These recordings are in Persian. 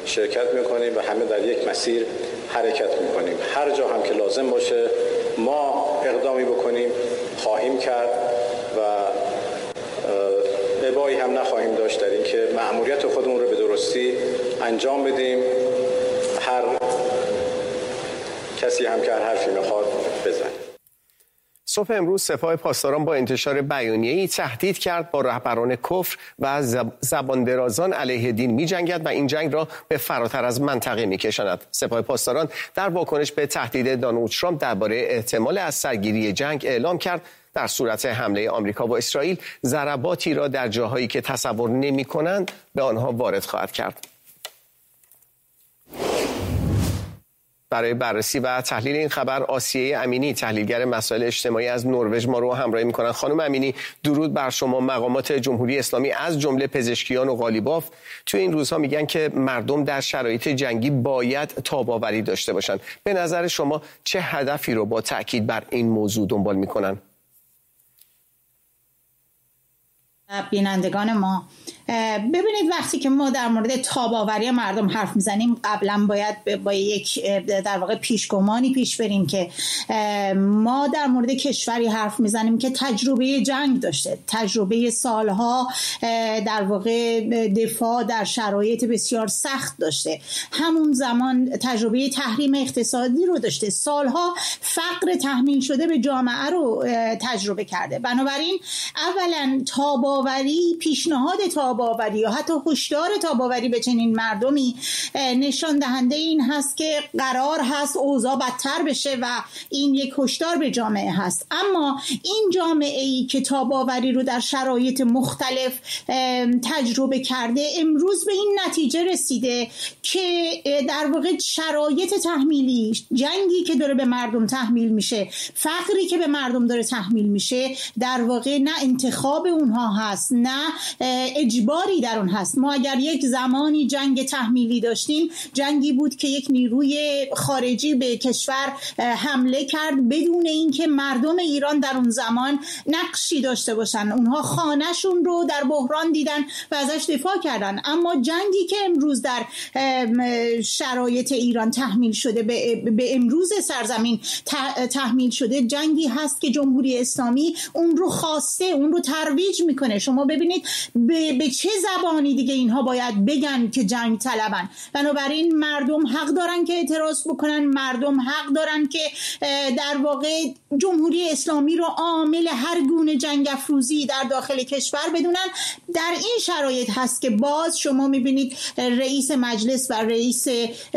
شرکت میکنیم و همه در یک مسیر حرکت میکنیم. هر جا هم که لازم باشه ما اقدامی بکنیم خواهیم کرد و ابایی هم نخواهیم داشت در اینکه مأموریت خودمون رو به درستی انجام بدیم. هر کسی هم که هر حرفی میخواد بزنه. صبح امروز سپاه پاسداران با انتشار بیانیه‌ای تهدید کرد با رهبران کفر و زباندرازان علیه دین می‌جنگد و این جنگ را به فراتر از منطقه می‌کشاند. سپاه پاسداران در واکنش به تهدید دونالد ترامپ درباره احتمال از سرگیری جنگ اعلام کرد در صورت حمله آمریکا و اسرائیل ضرباتی را در جاهایی که تصور نمی‌کنند به آنها وارد خواهد کرد. برای بررسی و تحلیل این خبر آسیه امینی تحلیلگر مسائل اجتماعی از نروژ ما رو همراهی می‌کنند. خانم امینی درود بر شما. مقامات جمهوری اسلامی از جمله پزشکیان و قالیباف توی این روزها میگن که مردم در شرایط جنگی باید تاب‌آوری داشته باشند. به نظر شما چه هدفی رو با تأکید بر این موضوع دنبال می‌کنن؟ بینندگان ما ببینید، وقتی که ما در مورد تاب‌آوری مردم حرف میزنیم قبلا باید با یک در واقع پیشگمانی پیش بریم که ما در مورد کشوری حرف میزنیم که تجربه جنگ داشته، تجربه سالها در واقع دفاع در شرایط بسیار سخت داشته، همون زمان تجربه تحریم اقتصادی رو داشته، سالها فقر تحمیل شده به جامعه رو تجربه کرده. بنابراین اولا تاب‌آوری، پیشنهاد تاب‌آوری یا حتی هشدار تاب‌آوری به چنین مردمی نشان دهنده این هست که قرار هست اوضاع بدتر بشه و این یک هشدار به جامعه هست. اما این جامعه‌ای که تاب‌آوری رو در شرایط مختلف تجربه کرده امروز به این نتیجه رسیده که در واقع شرایط تحمیلی، جنگی که داره به مردم تحمیل میشه، فقری که به مردم داره تحمیل میشه، در واقع نه انتخاب اونها هست نه اجباری در اون هست. ما اگر یک زمانی جنگ تحمیلی داشتیم، جنگی بود که یک نیروی خارجی به کشور حمله کرد بدون اینکه مردم ایران در اون زمان نقشی داشته باشن. اونها خانه‌شون رو در بحران دیدن و ازش دفاع کردن. اما جنگی که امروز در شرایط ایران تحمیل شده، به امروز سرزمین تحمیل شده، جنگی هست که جمهوری اسلامی اون رو خواسته، اون رو ترویج میکنه. شما ببینید به چه زبانی دیگه اینها باید بگن که جنگ طلبن. بنابراین مردم حق دارن که اعتراض بکنن، مردم حق دارن که در واقع جمهوری اسلامی رو عامل هر گونه جنگ افروزی در داخل کشور بدونن. در این شرایط هست که باز شما میبینید رئیس مجلس و رئیس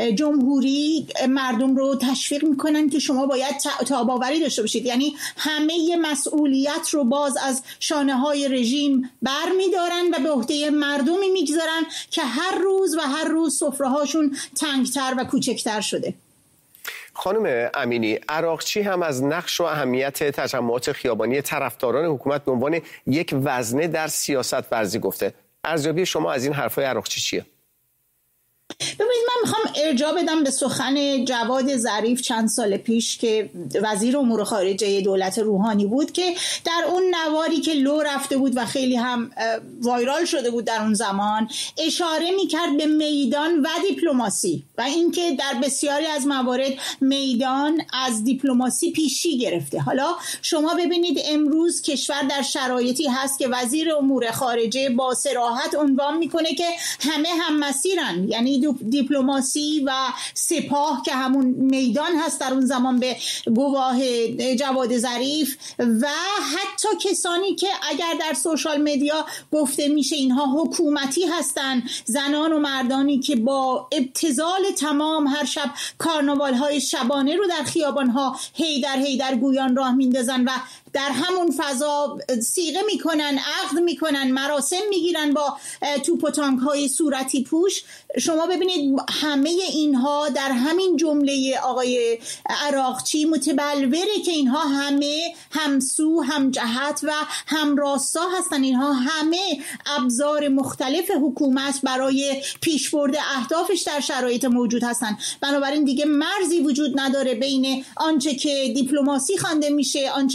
جمهوری مردم رو تشویق میکنن که شما باید تاب‌آوری داشته باشید. یعنی همه مسئولیت رو باز از شانه های رژیم برمیدارن و به عهده مردمی میگذارن که هر روز سفره‌هاشون تنگتر و کوچکتر شده. خانم امینی، عراقچی هم از نقش و اهمیت تجمعات خیابانی طرفداران حکومت به عنوان یک وزنه در سیاست ورزی گفته. ارزیابی شما از این حرفای عراقچی چیه؟ ببینید، من میخوام ارجاع بدم به سخن جواد ظریف چند سال پیش که وزیر امور خارجه دولت روحانی بود، که در اون نواری که لو رفته بود و خیلی هم وایرال شده بود در اون زمان، اشاره میکرد به میدان و دیپلماسی و اینکه در بسیاری از موارد میدان از دیپلماسی پیشی گرفته. حالا شما ببینید امروز کشور در شرایطی هست که وزیر امور خارجه با صراحت عنوان میکنه که همه هم مسیرن، یعنی دیپلماسی و سپاه که همون میدان هست در اون زمان به گواه جواد ظریف، و حتی کسانی که اگر در سوشال مدیا گفته میشه اینها حکومتی هستن، زنان و مردانی که با ابتذال تمام هر شب کارناوال های شبانه رو در خیابان ها هیدر گویان راه میندازن و در همون فضا صیغه میکنن، عقد میکنن، مراسم میگیرن با توپ و تانک های صورتی پوش. شما ببینید همه اینها در همین جمله آقای عراقچی متبلوره که اینها همه همسو، هم جهت و هم راستا هستن. اینها همه ابزار مختلف حکومت برای پیشبرد اهدافش در شرایط موجود هستن. بنابراین دیگه مرزی وجود نداره بین آنچه که دیپلماسی خوانده میشه، آنچه که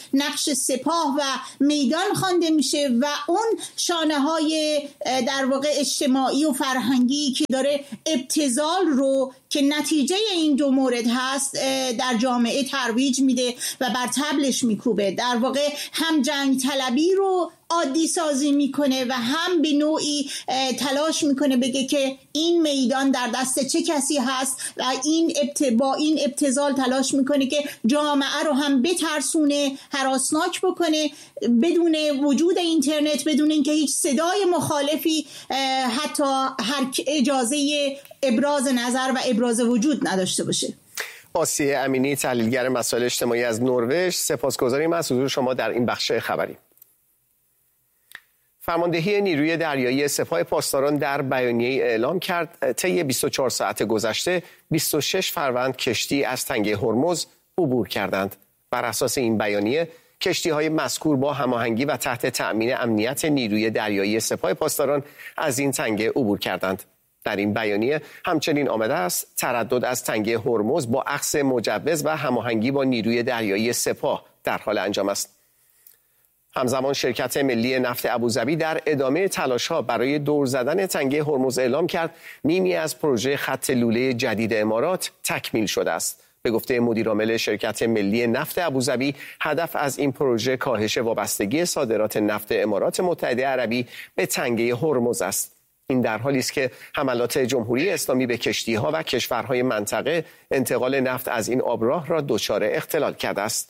نقش سپاه و میدان خوانده میشه و اون شانه‌های در واقع اجتماعی و فرهنگی که داره ابتذال رو که نتیجه این دو مورد هست در جامعه ترویج میده و بر طبلش میکوبه. در واقع هم جنگ طلبی رو عادی سازی میکنه و هم به نوعی تلاش میکنه بگه که این میدان در دست چه کسی هست و با این ابتذال تلاش میکنه که جامعه رو هم بترسونه، هراسناک بکنه بدون وجود اینترنت، بدون اینکه هیچ صدای مخالفی حتی هر اجازه ابراز نظر و ابراز وجود نداشته باشه. آسیه امینی، تحلیلگر مسائل اجتماعی از نروژ، سپاسگزاریم از حضور شما در این بخش خبری. فرماندهی نیروی دریایی سپاه پاسداران در بیانیه‌ای اعلام کرد طی 24 ساعت گذشته 26 فروند کشتی از تنگه هرمز عبور کردند. بر اساس این بیانیه کشتی‌های مذکور با هماهنگی و تحت تأمین امنیت نیروی دریایی سپاه پاسداران از این تنگه عبور کردند. در این بیانیه همچنین آمده است تردد از تنگه هرمز با اخذ مجوز و هماهنگی با نیروی دریایی سپاه در حال انجام است. همزمان شرکت ملی نفت ابوظبی در ادامه تلاش‌ها برای دور زدن تنگه هرمز اعلام کرد نیمی از پروژه خط لوله جدید امارات تکمیل شده است. به گفته مدیرعامل شرکت ملی نفت ابوظبی، هدف از این پروژه کاهش وابستگی صادرات نفت امارات متحده عربی به تنگه هرمز است. این در حالی است که حملات جمهوری اسلامی به کشتی‌ها و کشورهای منطقه انتقال نفت از این آبراه را دچار اختلال کرده است.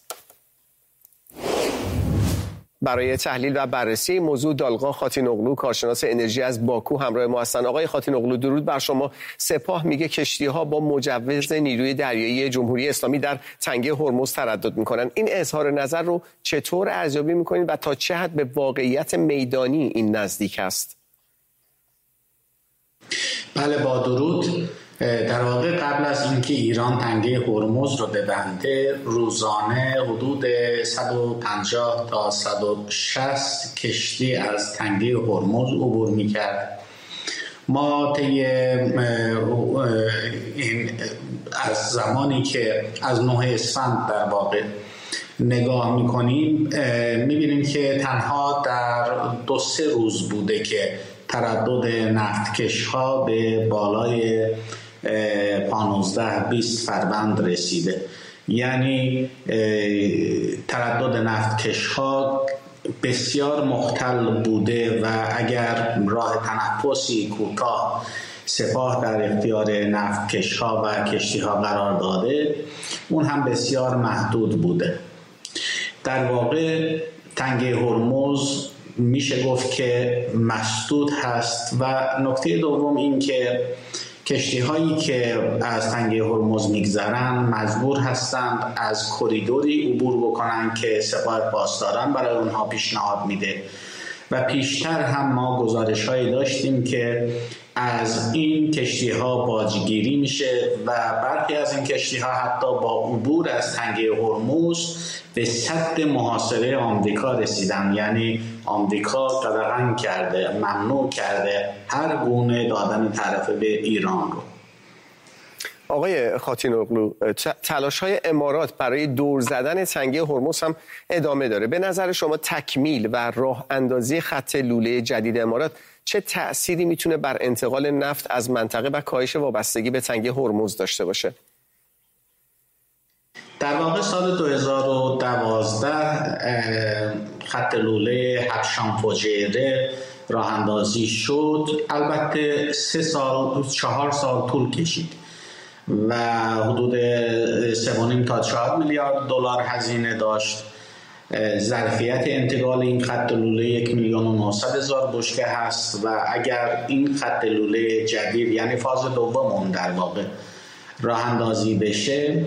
برای تحلیل و بررسی موضوع دالغا خاتینوغلو، کارشناس انرژی از باکو، همراه ما هستند. آقای خاتینوغلو درود بر شما. سپاه میگه کشتی‌ها با مجوز نیروی دریایی جمهوری اسلامی در تنگه هرمز تردد میکنن. این اظهار نظر رو چطور ارزیابی میکنید و تا چه حد به واقعیت میدانی این نزدیک است؟ بله، با درود. در واقع قبل از اینکه ایران تنگه هرمز رو ببنده روزانه حدود 150 تا 160 کشتی از تنگه هرمز عبور می‌کرد. ما طی این از زمانی که از 9 اسفند در واقع نگاه می‌کنیم می‌بینیم که تنها در 2-3 روز بوده که تردد نفتکش‌ها به بالای 15-20 فروند رسیده. یعنی تردد نفتکش‌ها بسیار مختل بوده و اگر راه تنفسی کوتاه سپاه در اختیار نفتکش‌ها و کشتی‌ها قرار داده، اون هم بسیار محدود بوده. در واقع تنگه هرمز میشه گفت که مسدود هست و نکته دوم این که کشتی هایی که از تنگه هرمز میگذرن مجبور هستند از کریدوری عبور بکنن که سپاه پاسداران برای اونها پیشنهاد میده و پیشتر هم ما گزارش هایی داشتیم که از این کشتی ها باجگیری میشه و برخی از این کشتی ها حتی با عبور از تنگه هرمز به سد محاصره آمریکا رسیدن. یعنی آمریکا قدغن کرده، ممنوع کرده هر گونه دادن تعرفه به ایران رو. آقای خاتینوغلو، تلاش‌های امارات برای دور زدن تنگه هرمز هم ادامه داره. به نظر شما تکمیل و راه اندازی خط لوله جدید امارات چه تأثیری میتونه بر انتقال نفت از منطقه و کاهش وابستگی به تنگه هرمز داشته باشه؟ در واقع سال 2012 خط لوله حبشان فجیره راه اندازی شد. البته 4 سال طول کشید و حدود 3.5 تا 4 میلیارد دلار هزینه داشت. ظرفیت انتقال این خط لوله 1,900,000 بشکه هست و اگر این خط لوله جدید یعنی فاز دوم در واقع راه اندازی بشه،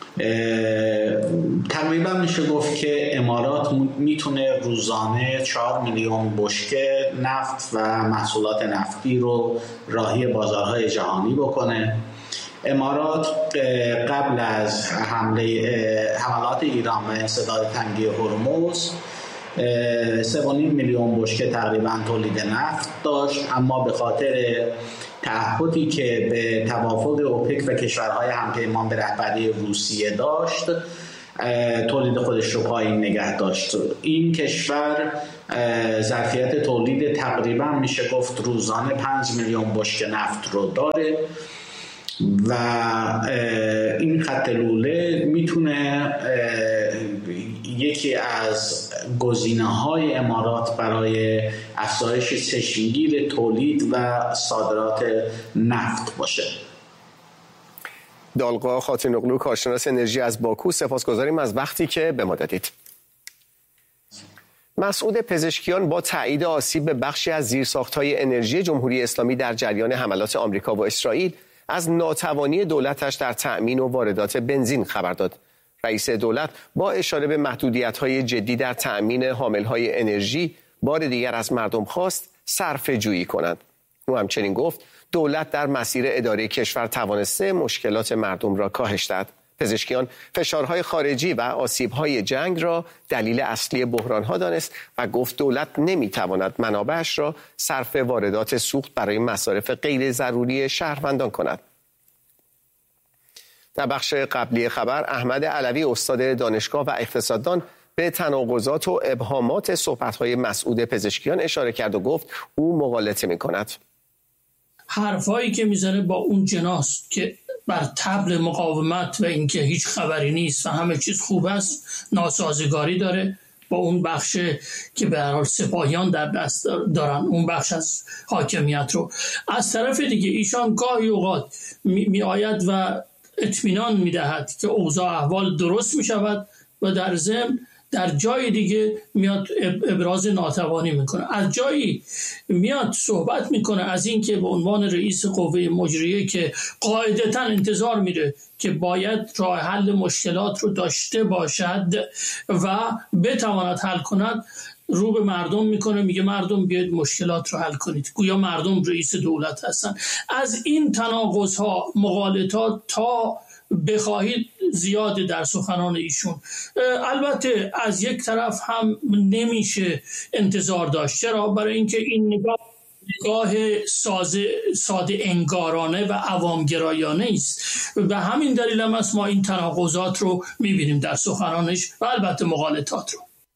تقریبا میشه گفت که امارات میتونه روزانه 4 میلیون بشکه نفت و محصولات نفتی رو راهی بازارهای جهانی بکنه. امارات قبل از حملات ایران و انسداد تنگه هرمز 3.5 میلیون بشکه تقریبا تولید نفت داشت، اما به خاطر تعهدی که به توافق اوپک و کشورهای همپیمان به رهبری روسیه داشت تولید خودش رو پایین نگه داشت. این کشور ظرفیت تولید تقریبا میشه گفت روزانه 5 میلیون بشکه نفت رو داره و این خط لوله میتونه یکی از گزینه‌های امارات برای افزایش چشمگیر تولید و صادرات نفت باشه. دالقا خاتونوغلو، کارشناس انرژی از باکو، سپاسگزاریم از وقتی که به ما دادید. مسعود پزشکیان با تایید آسیب به بخشی از زیرساخت‌های انرژی جمهوری اسلامی در جریان حملات آمریکا و اسرائیل از ناتوانی دولتش در تأمین و واردات بنزین خبر داد. رئیس دولت با اشاره به محدودیت‌های جدی در تأمین حامل‌های انرژی بار دیگر از مردم خواست صرفه‌جویی کنند. او همچنین گفت دولت در مسیر اداره کشور توانسته مشکلات مردم را کاهش دهد. پزشکیان فشارهای خارجی و آسیب‌های جنگ را دلیل اصلی بحران‌ها دانست و گفت دولت نمی‌تواند منابعش را صرف واردات سوخت برای مصارف غیر ضروری شهروندان کند. در بخش قبلی خبر احمد علوی استاد دانشگاه و اقتصاددان به تناقضات و ابهامات صحبت‌های مسعود پزشکیان اشاره کرد و گفت او مغالطه می‌کند. حرفایی که میزنه با اون جناست که بر طبل مقاومت و اینکه هیچ خبری نیست و همه چیز خوب است ناسازگاری داره با اون بخش که به هر حال سپاهیان در دست دارن، اون بخش از حاکمیت رو. از طرف دیگه ایشان گاهی اوقات می آید و اطمینان میدهد که اوضاع احوال درست می شود و در ضمن در جای دیگه میاد ابراز ناتوانی میکنه. از جایی میاد صحبت میکنه از این که به عنوان رئیس قوه مجریه که قاعدتاً انتظار میره که باید راه حل مشکلات رو داشته باشد و بتواند حل کند، رو به مردم میکنه، میگه مردم بیاید مشکلات رو حل کنید، گویا مردم رئیس دولت هستن. از این تناقض‌ها، مغالطات تا بخواهید زیاد در سخنان ایشون. البته از یک طرف هم نمیشه انتظار داشت. چرا؟ برای اینکه این نگاه ساده انگارانه و عوامگرایانه است. به همین دلیل هم است ما این تناقضات رو میبینیم در سخنانش و البته مغالطات رو.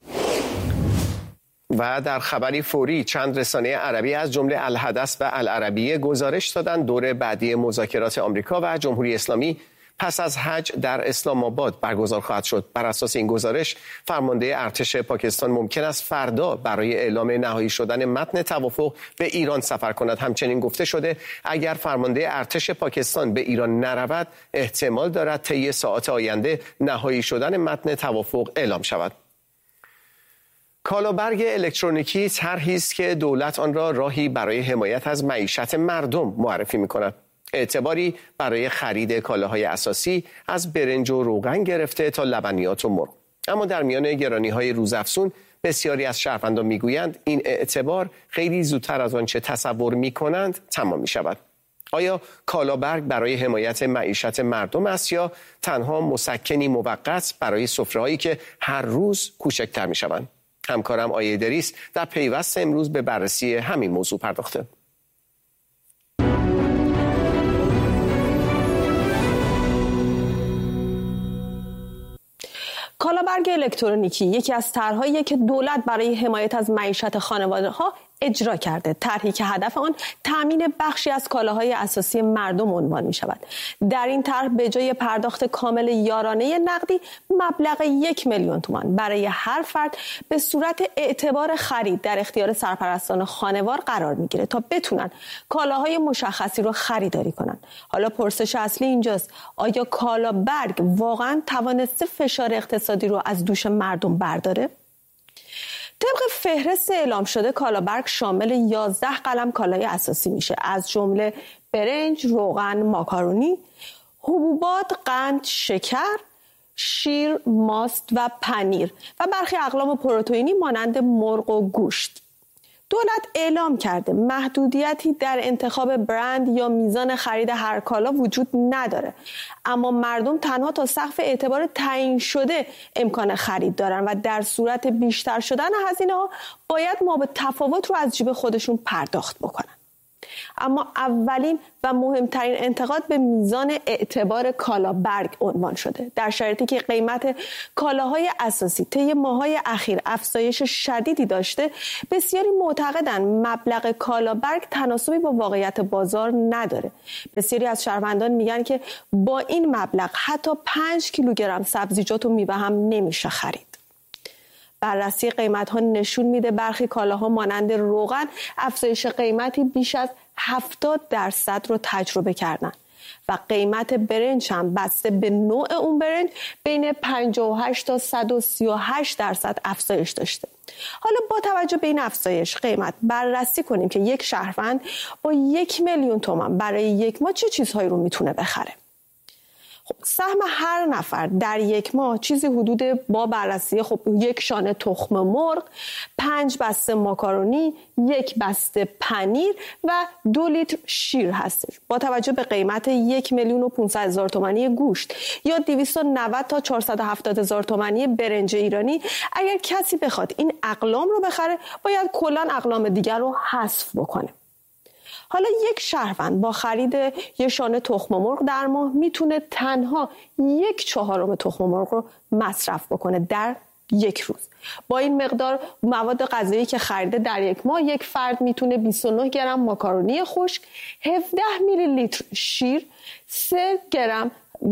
و در خبری فوری چند رسانه عربی از جمله الحدث و العربیه گزارش دادند دور بعدی مذاکرات آمریکا و جمهوری اسلامی پس از حج در اسلام آباد برگزار خواهد شد. بر اساس این گزارش فرمانده ارتش پاکستان ممکن است فردا برای اعلام نهایی شدن متن توافق به ایران سفر کند. همچنین گفته شده اگر فرمانده ارتش پاکستان به ایران نرود احتمال دارد طی ساعات آینده نهایی شدن متن توافق اعلام شود. کالابرگ الکترونیکی طرحی است که دولت آن را راهی برای حمایت از معیشت مردم معرفی می‌کند. اعتباری برای خرید کالاهای اساسی از برنج و روغن گرفته تا لبنیات و مرغ. اما در میان گرانی‌های روزافزون بسیاری از شهروندان میگویند این اعتبار خیلی زودتر از آنچه تصور می‌کنند تمام می‌شود. آیا کالابرگ برای حمایت معیشت مردم است یا تنها مسکنی موقت برای سفره‌هایی که هر روز کوچکتر می‌شوند؟ همکارم آیه دریس در پیوست امروز به بررسی همین موضوع پرداخته. کالابرگ الکترونیکی یکی از طرحهاییه که دولت برای حمایت از معیشت خانواده‌ها اجرا کرده. طرحی که هدف آن تامین بخشی از کالاهای اساسی مردم عنوان می شود. در این طرح به جای پرداخت کامل یارانه نقدی مبلغ 1 میلیون تومان برای هر فرد به صورت اعتبار خرید در اختیار سرپرستان خانوار قرار می گیره تا بتونن کالاهای مشخصی رو خریداری کنن. حالا پرسش اصلی اینجاست آیا کالابرگ واقعا توانسته فشار اقتصادی رو از دوش مردم برداره؟ طبق فهرست اعلام شده کالابرگ شامل 11 قلم کالای اساسی میشه، از جمله برنج، روغن، ماکارونی، حبوبات، قند، شکر، شیر، ماست و پنیر و برخی اقلام پروتئینی مانند مرغ و گوشت. دولت اعلام کرده محدودیتی در انتخاب برند یا میزان خرید هر کالا وجود نداره، اما مردم تنها تا سقف اعتبار تعیین شده امکان خرید دارن و در صورت بیشتر شدن هزینه‌ها باید ما به تفاوت رو از جیب خودشون پرداخت بکنن. اما اولین و مهمترین انتقاد به میزان اعتبار کالابرگ عنوان شده. در شرایطی که قیمت کالاهای اساسی طی ماه‌های اخیر افزایش شدیدی داشته، بسیاری معتقدند مبلغ کالابرگ تناسبی با واقعیت بازار نداره. بسیاری از شهروندان میگن که با این مبلغ حتی 5 کیلوگرم سبزیجات و میوه هم نمیشه خرید. بررسی قیمت‌ها نشون میده برخی کالاها مانند روغن افزایش قیمتی بیش از 70% رو تجربه کردن و قیمت برنج هم بسته به نوع اون برنج بین 58 تا 138% افزایش داشته. حالا با توجه به این افزایش قیمت بررسی کنیم که یک شهروند با 1 میلیون تومان برای یک ماه چه چیزهایی رو میتونه بخره. خب سهم هر نفر در یک ماه چیزی حدود با بررسی یک شانه تخم مرغ، 5 بسته ماکارونی، 1 بسته پنیر و 2 لیتر شیر هستش. با توجه به قیمت 1,500,000 تومانی گوشت یا 290 تا 470,000 تومانی برنج ایرانی، اگر کسی بخواد این اقلام رو بخره باید کلاً اقلام دیگر رو حذف بکنه. حالا یک شهروند با خرید یک شانه تخم مرغ در ماه میتونه تنها 1/4 تخم مرغ رو مصرف بکنه در یک روز. با این مقدار مواد غذایی که خریده در یک ماه یک فرد میتونه 29 گرم ماکارونی خشک، 17 میلی لیتر شیر، 3 گرم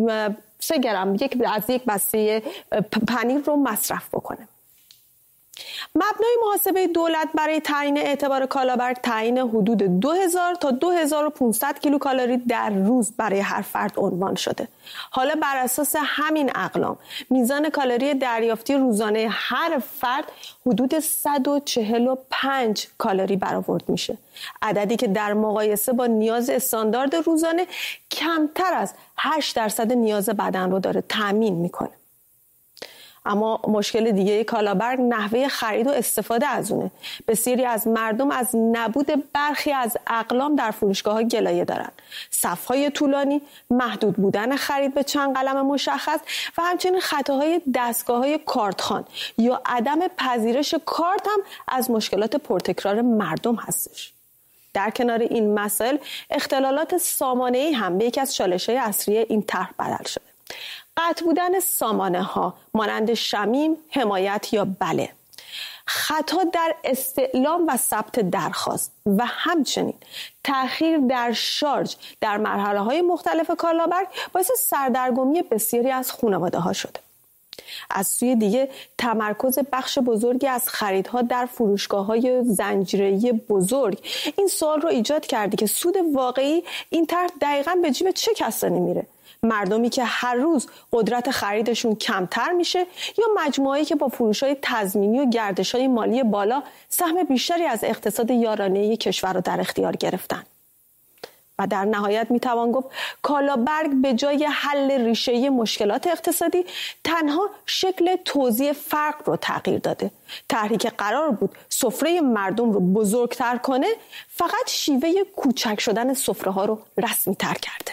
از یک بسته پنیر رو مصرف بکنه. مبنای محاسبه دولت برای تعیین اعتبار کالابرگ تعیین حدود 2000 تا 2500 کیلوکالری در روز برای هر فرد عنوان شده. حالا بر اساس همین اقلام میزان کالری دریافتی روزانه هر فرد حدود 145 کالری برآورد میشه. عددی که در مقایسه با نیاز استاندارد روزانه کمتر از 8% نیاز بدن رو داره تامین میکنه. اما مشکل دیگه کالابرگ نحوه خرید و استفاده از اونه. بسیاری از مردم از نبود برخی از اقلام در فروشگاه‌ها گلایه دارن. صف‌های طولانی، محدود بودن خرید به چند قلم مشخص و همچنین خطاهای دستگاه‌های کارتخوان یا عدم پذیرش کارت هم از مشکلات پرتکرار مردم هستش. در کنار این مسائل، اختلالات سامانه‌ای هم به یکی از چالش‌های اصلی این طرح بدل شده. قطع بودن سامانه ها مانند شمیم، حمایت یا بله، خطا در استعلام و ثبت درخواست و همچنین تأخیر در شارژ در مرحله های مختلف کالابرگ باعث سردرگمی بسیاری از خانواده ها شده. از سوی دیگه تمرکز بخش بزرگی از خریدها در فروشگاه‌های زنجیره‌ای بزرگ این سوال رو ایجاد کرده که سود واقعی این طرح دقیقاً به جیب چه کسانی میره؟ مردمی که هر روز قدرت خریدشون کمتر میشه یا مجموعه‌ای که با فروش‌های تضمینی و گردش‌های مالی بالا سهم بیشتری از اقتصاد یارانه کشور رو در اختیار گرفتن؟ و در نهایت میتوان گفت کالابرگ به جای حل ریشه‌ای مشکلات اقتصادی تنها شکل توزیع فرق رو تغییر داده. طرحی که قرار بود سفره مردم رو بزرگتر کنه فقط شیوه کوچک شدن سفره‌ها رو رسمی‌تر کرده.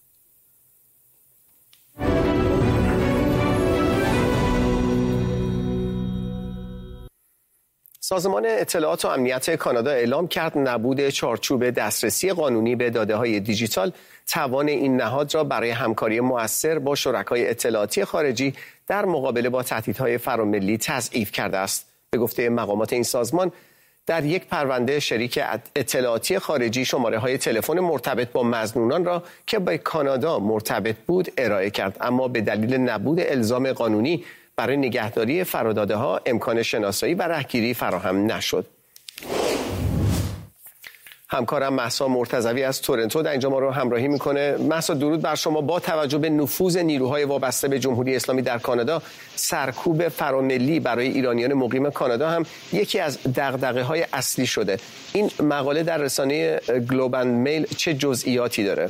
سازمان اطلاعات و امنیت کانادا اعلام کرد نبود چارچوب دسترسی قانونی به داده‌های دیجیتال توان این نهاد را برای همکاری مؤثر با شرکای اطلاعاتی خارجی در مقابله با تهدیدهای فراملی تضعیف کرده است. به گفته مقامات این سازمان، در یک پرونده شریک اطلاعاتی خارجی شماره‌های تلفن مرتبط با مظنونان را که به کانادا مرتبط بود ارائه کرد، اما به دلیل نبود الزام قانونی برای نگهداری فراداده‌ها امکان شناسایی و رهگیری فراهم نشد. همکارم مهسا مرتضوی از تورنتو در اینجا ما رو همراهی میکنه. مهسا، درود بر شما. با توجه به نفوذ نیروهای وابسته به جمهوری اسلامی در کانادا، سرکوب فراملی برای ایرانیان مقیم کانادا هم یکی از دغدغه‌های اصلی شده. این مقاله در رسانه گلوب اند میل چه جزئیاتی داره؟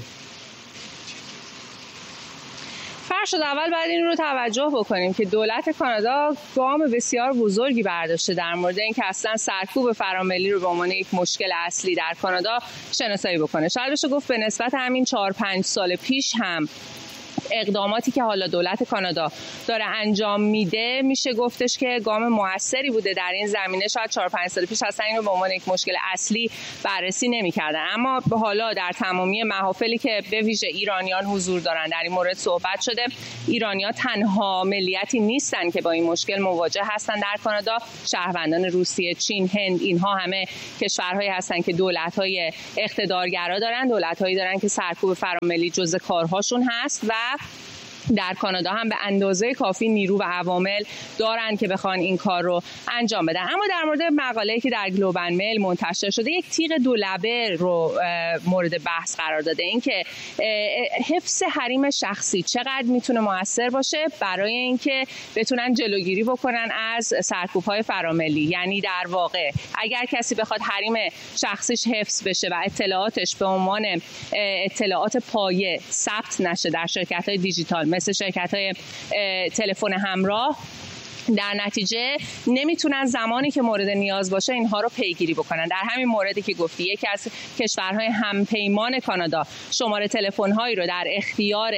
فرشاد، اول باید این رو توجه بکنیم که دولت کانادا گام بسیار بزرگی برداشته در مورد اینکه اصلا سرکوب فراملی رو به عنوان یک مشکل اصلی در کانادا شناسایی بکنه. شاید بشه گفت به نسبت همین 4-5 سال پیش هم اقداماتی که حالا دولت کانادا داره انجام میده میشه گفتش که گام موثری بوده در این زمینه. شاید 4-5 سال پیش اصلا اینو به عنوان یک مشکل اصلی بررسی نمی‌کردن، اما حالا در تمامی محافلی که به ویژه ایرانیان حضور دارن در این مورد صحبت شده. ایرانی‌ها تنها ملیتی نیستن که با این مشکل مواجه هستن در کانادا. شهروندان روسیه، چین، هند، اینها همه کشورهایی هستن که دولت‌های اقتدارگرا دارن، دولت‌هایی دارن که سرکوب فراملی جزء کارهاشون هست و در کانادا هم به اندازه کافی نیرو و عوامل دارن که بخوان این کار رو انجام بدن. اما در مورد مقاله‌ای که در گلوبال میل منتشر شده، یک تیغ دولبه رو مورد بحث قرار داده، اینکه حفظ حریم شخصی چقدر میتونه موثر باشه برای اینکه بتونن جلوگیری بکنن از سرکوب‌های فراملی. یعنی در واقع اگر کسی بخواد حریم شخصیش حفظ بشه و اطلاعاتش به عنوان اطلاعات پایه ثبت نشه در شرکت‌های دیجیتال مثل شرکت‌های تلفن همراه، در نتیجه نمیتونن زمانی که مورد نیاز باشه اینها رو پیگیری بکنن. در همین موردی که گفتی، یکی از کشورهای همپیمان کانادا شماره تلفن‌هایی رو در اختیار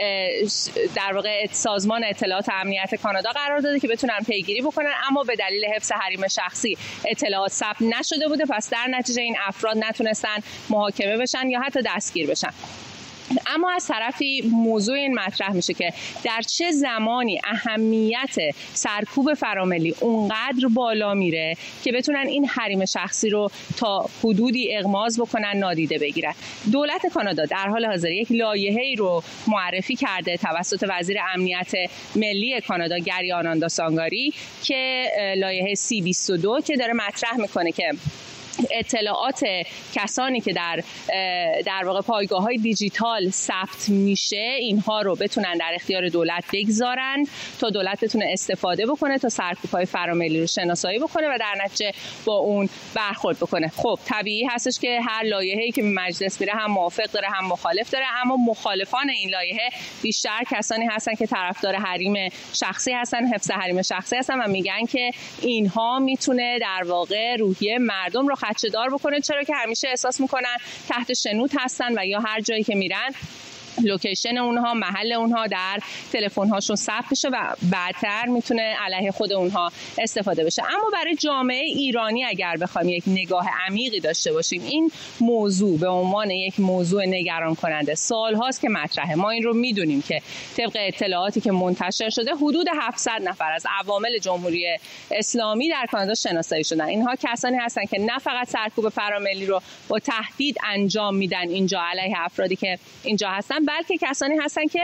در واقع سازمان اطلاعات امنیت کانادا قرار داده که بتونن پیگیری بکنن، اما به دلیل حفظ حریم شخصی اطلاعات ثبت نشده بوده، پس در نتیجه این افراد نتونستن محاکمه بشن یا حتی دستگیر بشن. اما از طرفی موضوع این مطرح میشه که در چه زمانی اهمیت سرکوب فراملی اونقدر بالا میره که بتونن این حریم شخصی رو تا حدودی اغماض بکنن، نادیده بگیرن. دولت کانادا در حال حاضر یک لایحه‌ای رو معرفی کرده توسط وزیر امنیت ملی کانادا گری آنانداسانگاری که لایحه C22 که داره مطرح میکنه که اطلاعات کسانی که در واقع پایگاه‌های دیجیتال ثبت میشه اینها رو بتونن در اختیار دولت بگذارن تا دولت بتونه استفاده بکنه تا سرکوب‌های فراملی رو شناسایی بکنه و در نتیجه با اون برخورد بکنه. خب طبیعی هستش که هر لایحه‌ای که به مجلس میره هم موافق داره هم مخالف داره، اما مخالفان این لایحه بیشتر کسانی هستن که طرفدار حریم شخصی هستن، حفظ حریم شخصی هستن و میگن که اینها میتونه در واقع روحیه مردم رو خدشه‌دار بکنه، چرا که همیشه احساس میکنن تحت شنود هستن و یا هر جایی که میرن لوکیشن اونها، محل اونها در تلفن‌هاشون ثبت بشه و بعدتر میتونه علیه خود اونها استفاده بشه. اما برای جامعه ایرانی اگر بخوایم یک نگاه عمیقی داشته باشیم، این موضوع به عنوان یک موضوع نگران کننده سال‌هاست که مطرحه. ما این رو میدونیم که طبق اطلاعاتی که منتشر شده حدود 700 نفر از عوامل جمهوری اسلامی در کانادا شناسایی شدن. اینها کسانی هستن که نه فقط سرکوب فراملی رو با تهدید انجام میدن اینجا علیه افرادی که اینجا هستن، بلکه کسانی هستن که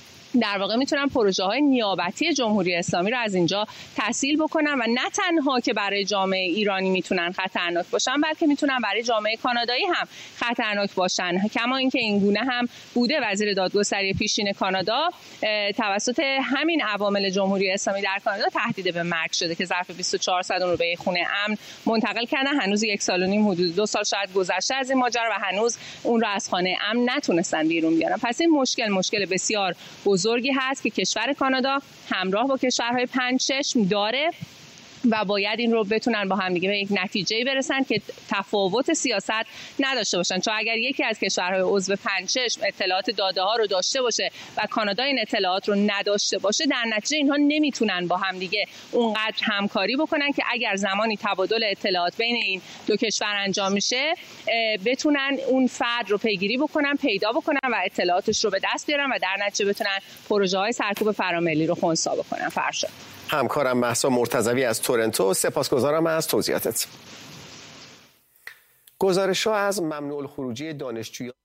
در واقع میتونن پروژه‌های نیابتی جمهوری اسلامی رو از اینجا تسهیل بکنن و نه تنها که برای جامعه ایرانی میتونن خطرناک باشن، بلکه میتونن برای جامعه کانادایی هم خطرناک باشن. کما اینکه این گونه هم بوده. وزیر دادگستری پیشین کانادا توسط همین عوامل جمهوری اسلامی در کانادا تهدید به مرگ شده که ظرف 24 ساعت اون رو به خونه امن منتقل کردن. هنوز 1 سال و نیم، حدود 2 سال شاید گذشته از این ماجرا و هنوز اون رو از خانه امن نتونستن بیرون بیارن. پس این مشکل بسیار بزرگی هست که کشور کانادا همراه با کشورهای 5-6 داره و باید این رو بتونن با هم دیگه به یک نتیجه‌ای برسن که تفاوت سیاست نداشته باشن. چون اگر یکی از کشورهای عضو 5-6 اطلاعات داده ها رو داشته باشه و کانادا این اطلاعات رو نداشته باشه، در نتیجه اینها نمیتونن با هم دیگه اونقدر همکاری بکنن که اگر زمانی تبادل اطلاعات بین این دو کشور انجام میشه بتونن اون فرد رو پیگیری بکنن، پیدا بکنن و اطلاعاتش رو به دست بیارن و در نتیجه بتونن پروژه‌های سرکوب فراملی رو خنثی بکنن. فرشاد. همکارم مهسا مرتضوی از تورنتو، سپاسگزارم از توضیحاتت. گزارش‌ها از ممنوع الخروجی دانشجویان